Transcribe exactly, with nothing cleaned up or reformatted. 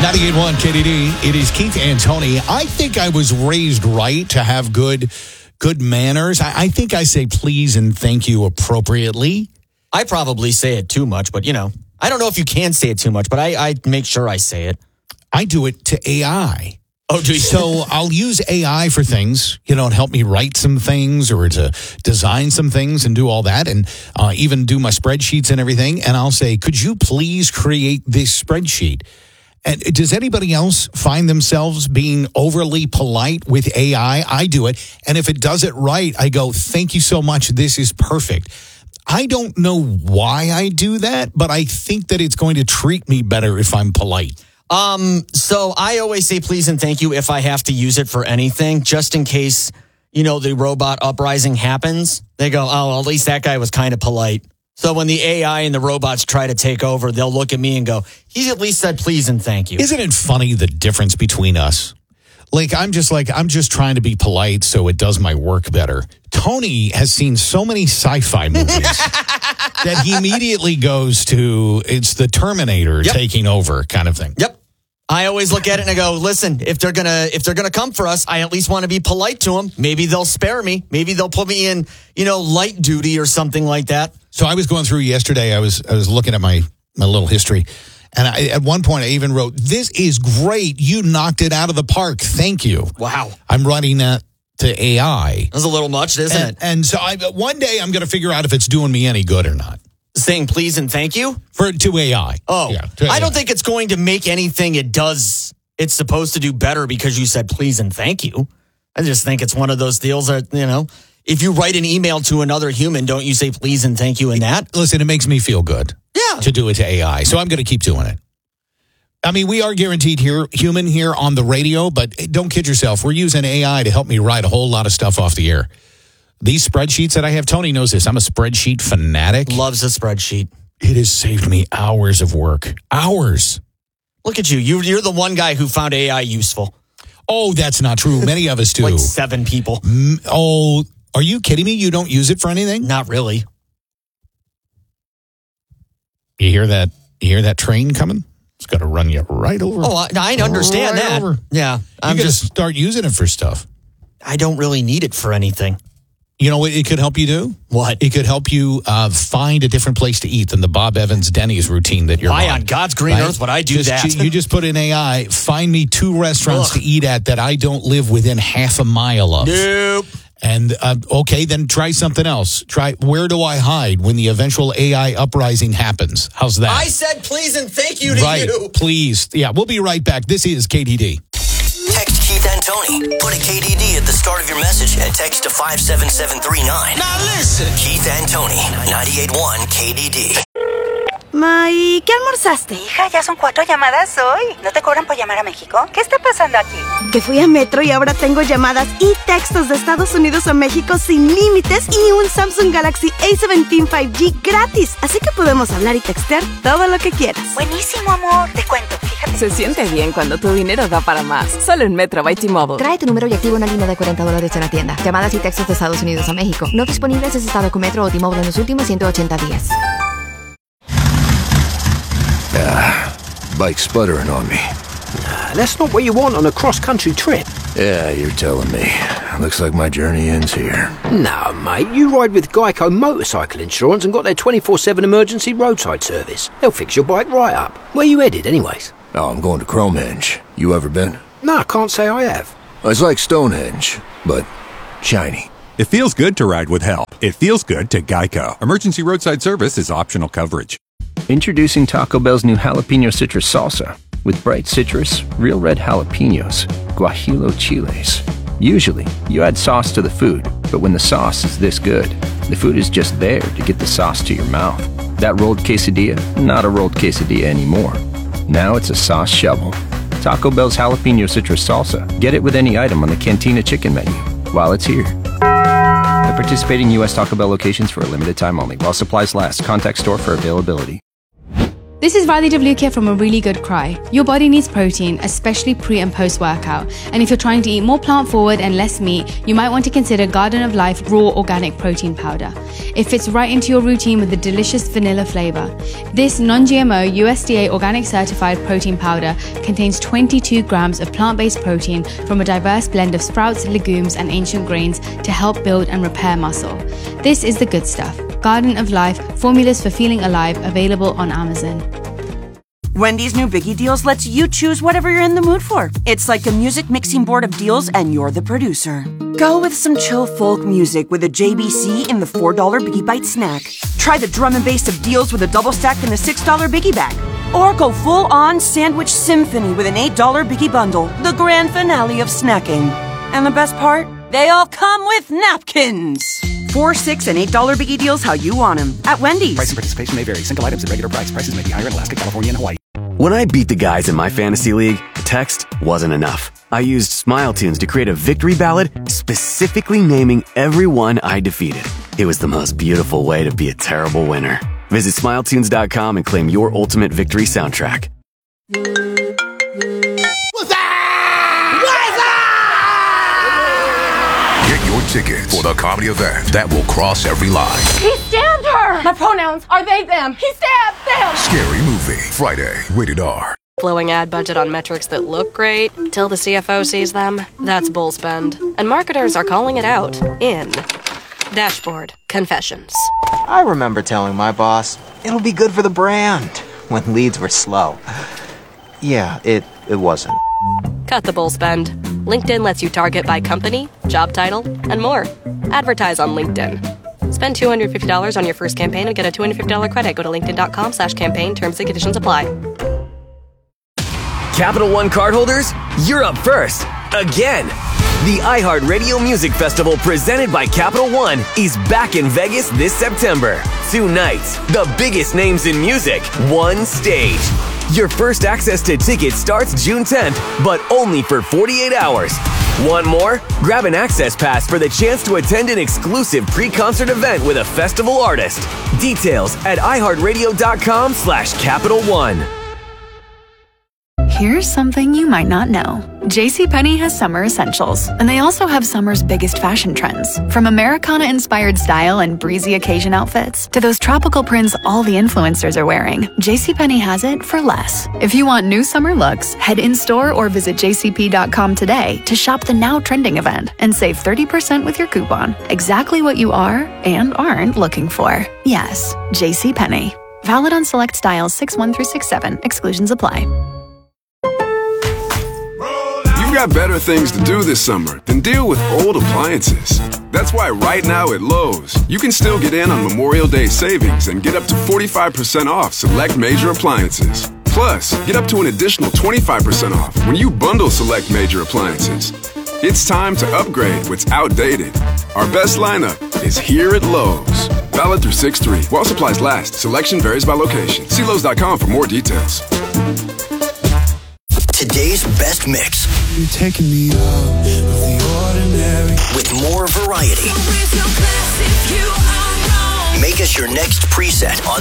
ninety-eight point one K D D. It is Keith and Tony. I think I was raised right to have good good manners. I, I think I say please and thank you appropriately. I probably say it too much, but, you know, I don't know if you can say it too much, but I, I make sure I say it. I do it to A I. Oh, do you? So I'll use A I for things, you know, and help me write some things or to design some things and do all that and uh, even do my spreadsheets and everything. And I'll say, could you please create this spreadsheet? And does anybody else find themselves being overly polite with A I? I do it. And if it does it right, I go, thank you so much. This is perfect. I don't know why I do that, but I think that it's going to treat me better if I'm polite. Um, so I always say please and thank you if I have to use it for anything, just in case, you know, the robot uprising happens. They go, oh, at least that guy was kind of polite. So when the A I and the robots try to take over, they'll look at me and go, he at least said please and thank you. Isn't it funny the difference between us? Like, I'm just like, I'm just trying to be polite so it does my work better. Tony has seen so many sci-fi movies that he immediately goes to, it's the Terminator Yep. taking over kind of thing. Yep. I always look at it and I go, listen, if they're gonna if they're gonna come for us, I at least want to be polite to them. Maybe they'll spare me. Maybe they'll put me in, you know, light duty or something like that. So I was going through yesterday, I was I was looking at my, my little history, and I, at one point I even wrote, this is great. You knocked it out of the park. Thank you. Wow. I'm writing that to A I. That's a little much, isn't And, it? and so I, one day I'm going to figure out if it's doing me any good or not. Saying please and thank you? For to A I. Oh, Yeah, to I A I. don't think it's going to make anything it does. It's supposed to do better because you said please and thank you. I just think it's one of those deals that, you know, if you write an email to another human, don't you say please and thank you in that? Listen, it makes me feel good. Yeah. To do it to A I. So I'm going to keep doing it. I mean, we are guaranteed here, human here on the radio, but don't kid yourself. We're using A I to help me write a whole lot of stuff off the air. These spreadsheets that I have, Tony knows this. I'm a spreadsheet fanatic. Loves a spreadsheet. It has saved me hours of work. Hours. Look at you. you. You're the one guy who found A I useful. Oh, that's not true. Many of us do. Like seven people. Mm, oh, are you kidding me? You don't use it for anything? Not really. You hear that? You hear that train coming? It's going to run you right over. Oh, I, I understand Right that. over. Yeah. I'm You got to just, start using it for stuff. I don't really need it for anything. You know what it could help you do? What? It could help you uh, find a different place to eat than the Bob Evans Denny's routine that you're Why on. on God's green Right? earth would I do Just- that? You just put in A I, find me two restaurants Ugh. to eat at that I don't live within half a mile of. Nope. And, uh, okay, then try something else. Try, where do I hide when the eventual A I uprising happens? How's that? I said please and thank you to right, you. please. Yeah, we'll be right back. This is K D D. Text Keith and Tony. Put a K D D at the start of your message and text to five seven seven three nine. Now listen. Keith and Tony, ninety-eight point one K D D. Ma, ¿y qué almorzaste? Hija, ya son cuatro llamadas hoy. ¿No te cobran por llamar a México? ¿Qué está pasando aquí? Que fui a Metro y ahora tengo llamadas y textos de Estados Unidos a México sin límites y un Samsung Galaxy A diecisiete cinco G gratis. Así que podemos hablar y textear todo lo que quieras. Buenísimo, amor. Te cuento, fíjate. Se siente bien cuando tu dinero da para más. Solo en Metro by T-Mobile. Trae tu número y activa una línea de cuarenta dólares en la tienda. Llamadas y textos de Estados Unidos a México. No disponibles en estado con Metro o T-Mobile en los últimos ciento ochenta días. Ah, bike sputtering on me. Nah, that's not what you want on a cross-country trip. Yeah, you're telling me. Looks like my journey ends here. No, mate, you ride with Geico Motorcycle Insurance and got their twenty-four seven emergency roadside service. They'll fix your bike right up. Where you headed, anyways? Oh, I'm going to Cromenge. You ever been? No, I can't say I have. It's like Stonehenge, but shiny. It feels good to ride with help. It feels good to Geico. Emergency roadside service is optional coverage. Introducing Taco Bell's new jalapeno citrus salsa. With bright citrus, real red jalapenos, guajillo chiles. Usually, you add sauce to the food, but when the sauce is this good, the food is just there to get the sauce to your mouth. That rolled quesadilla, not a rolled quesadilla anymore. Now it's a sauce shovel. Taco Bell's jalapeno citrus salsa. Get it with any item on the Cantina chicken menu while it's here. At participating U S Taco Bell locations for a limited time only. While supplies last. Contact store for availability. This is Radhi Devlukia from A Really Good Cry. Your body needs protein, especially pre and post workout. And if you're trying to eat more plant forward and less meat, you might want to consider Garden of Life Raw Organic Protein Powder. It fits right into your routine with a delicious vanilla flavor. This non-G M O U S D A organic certified protein powder contains twenty-two grams of plant-based protein from a diverse blend of sprouts, legumes, and ancient grains to help build and repair muscle. This is the good stuff. Garden of Life, formulas for feeling alive, available on Amazon. Wendy's new Biggie Deals lets you choose whatever you're in the mood for. It's like a music mixing board of deals and you're the producer. Go with some chill folk music with a J B C in the four dollar Biggie Bite snack. Try the drum and bass of deals with a double stack in the six dollar Biggie Bag. Or go full-on sandwich symphony with an eight dollar Biggie Bundle, the grand finale of snacking. And the best part? They all come with napkins. Four, six, and eight dollar Biggie Deals how you want them at Wendy's. Price and participation may vary. Single items at regular price. Prices may be higher in Alaska, California, and Hawaii. When I beat the guys in my fantasy league, text wasn't enough. I used Smile Tunes to create a victory ballad specifically naming everyone I defeated. It was the most beautiful way to be a terrible winner. Visit smile tunes dot com and claim your ultimate victory soundtrack. Ticket for the comedy event that will cross every line. He stabbed her! My pronouns are they, them. He stabbed them! Scary Movie, Friday, rated R. Flowing ad budget on metrics that look great till the C F O sees them. That's bull spend. And marketers are calling it out in Dashboard Confessions. I remember telling my boss, it'll be good for the brand, when leads were slow. Yeah, it, it wasn't. Cut the bull spend. LinkedIn lets you target by company, job title, and more. Advertise on LinkedIn. Spend two hundred fifty dollars on your first campaign and get a two hundred fifty dollars credit. Go to linkedin.com slash campaign. Terms and conditions apply. Capital One cardholders, you're up first. Again. The iHeartRadio Music Festival presented by Capital One is back in Vegas this September. Two nights, the biggest names in music, one stage. Your first access to tickets starts June tenth, but only for forty-eight hours. Want more? Grab an access pass for the chance to attend an exclusive pre-concert event with a festival artist. Details at iHeartRadio.com slash Capital One. Here's something you might not know. JCPenney has summer essentials, and they also have summer's biggest fashion trends. From Americana-inspired style and breezy occasion outfits to those tropical prints all the influencers are wearing, JCPenney has it for less. If you want new summer looks, head in-store or visit j c p dot com today to shop the now trending event and save thirty percent with your coupon. Exactly what you are and aren't looking for. Yes, JCPenney. Valid on select styles six one through six seven. Exclusions apply. You've got better things to do this summer than deal with old appliances. That's why right now at Lowe's, you can still get in on Memorial Day savings and get up to forty-five percent off select major appliances. Plus, get up to an additional twenty-five percent off when you bundle select major appliances. It's time to upgrade what's outdated. Our best lineup is here at Lowe's. Valid through six three. While supplies last, selection varies by location. See Lowe's dot com for more details. Today's best mix. You're taking me out of the ordinary. With more variety. Make us your next preset on